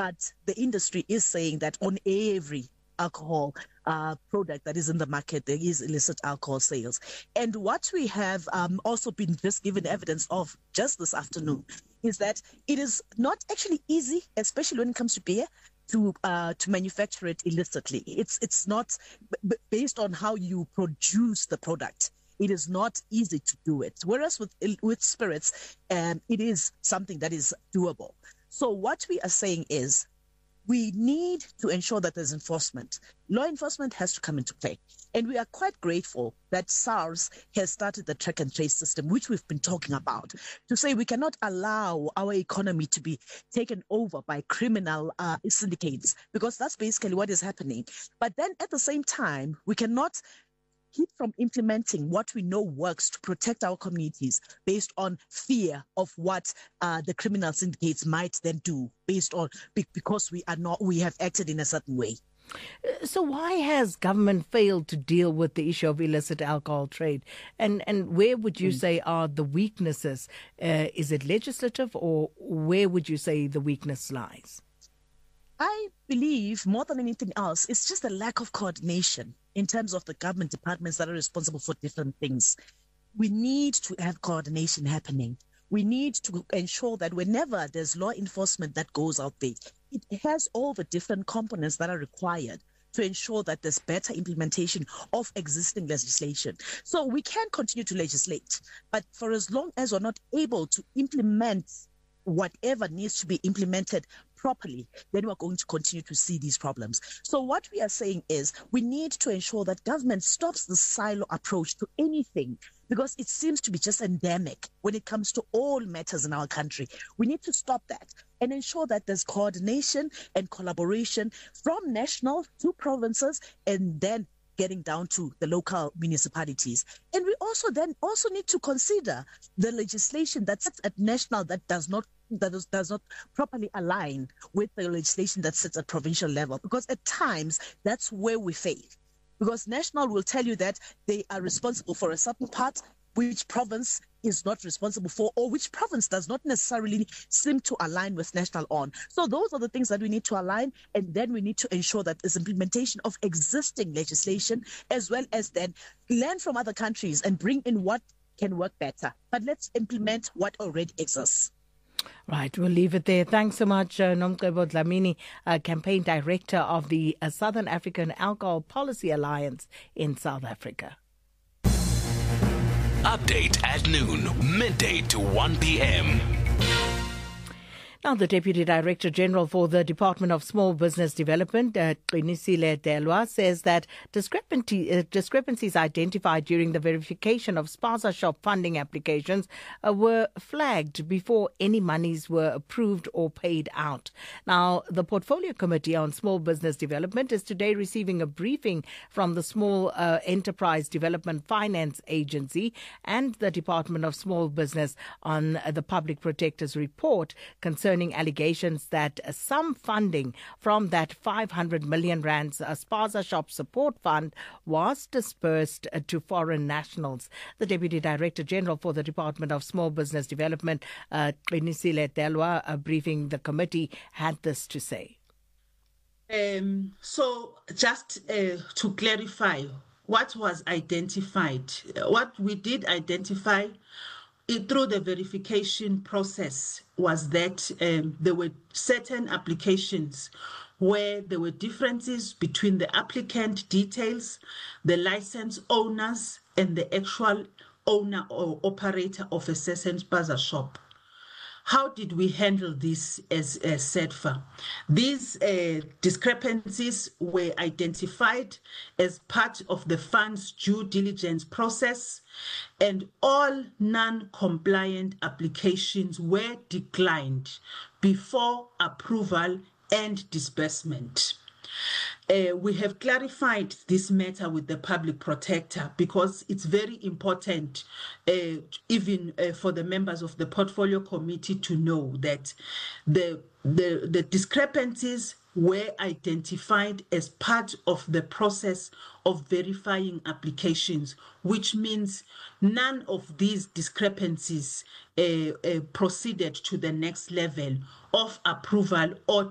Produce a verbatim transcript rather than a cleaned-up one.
but the industry is saying that on every alcohol uh, product that is in the market, there is illicit alcohol sales. And what we have um, also been just given evidence of just this afternoon is that it is not actually easy, especially when it comes to beer, to uh, to manufacture it illicitly. It's it's not b- based on how you produce the product. It is not easy to do it. Whereas with with spirits, um, it is something that is doable. So what we are saying is, we need to ensure that there's enforcement. Law enforcement has to come into play. And we are quite grateful that SARS has started the track and trace system, which we've been talking about, to say we cannot allow our economy to be taken over by criminal uh, syndicates, because that's basically what is happening. But then at the same time, we cannot keep from implementing what we know works to protect our communities based on fear of what uh, the criminal syndicates might then do based on because we are not we have acted in a certain way. So why has government failed to deal with the issue of illicit alcohol trade? And and where would you mm. say are the weaknesses? Uh, is it legislative, or where would you say the weakness lies? I believe more than anything else, it's just a lack of coordination in terms of the government departments that are responsible for different things. We need to have coordination happening. We need to ensure that whenever there's law enforcement that goes out there, it has all the different components that are required to ensure that there's better implementation of existing legislation. So we can continue to legislate, but for as long as we're not able to implement whatever needs to be implemented properly, then we're going to continue to see these problems. So what we are saying is we need to ensure that government stops the silo approach to anything, because it seems to be just endemic when it comes to all matters in our country. We need to stop that and ensure that there's coordination and collaboration from national to provinces, and then getting down to the local municipalities. And we also then also need to consider the legislation that sits at national that does not that is, does not properly align with the legislation that sits at provincial level, because at times that's where we fail. Because national will tell you that they are responsible for a certain part, which province is not responsible for, or which province does not necessarily seem to align with national on. So those are the things that we need to align, and then we need to ensure that there's implementation of existing legislation, as well as then learn from other countries and bring in what can work better. But let's implement what already exists. Right, we'll leave it there. Thanks so much, uh, Nomcebo Dlamini, uh, Campaign Director of the uh, Southern African Alcohol Policy Alliance in South Africa. Update at noon, midday to one p.m. Now, the Deputy Director General for the Department of Small Business Development, uh, Qinisile Delwa, says that discrepancy, uh, discrepancies identified during the verification of Spaza Shop funding applications uh, were flagged before any monies were approved or paid out. Now, the Portfolio Committee on Small Business Development is today receiving a briefing from the Small uh, Enterprise Development Finance Agency and the Department of Small Business on uh, the Public Protector's report concerning allegations that some funding from that five hundred million rands uh, Spaza Shop Support Fund was dispersed uh, to foreign nationals. The Deputy Director General for the Department of Small Business Development, uh, Qinisile Delwa, uh, briefing the committee, had this to say. Um, so just uh, to clarify what was identified, what we did identify It, through the verification process was that um, there were certain applications where there were differences between the applicant details, the license owners, and the actual owner or operator of a certain Spaza shop. How did we handle this as a SEDFA? These uh, discrepancies were identified as part of the fund's due diligence process, and all non-compliant applications were declined before approval and disbursement. Uh, we have clarified this matter with the public protector because it's very important, uh, even uh, for the members of the portfolio committee, to know that the, the, the discrepancies were identified as part of the process of verifying applications, which means none of these discrepancies uh, uh, proceeded to the next level of approval or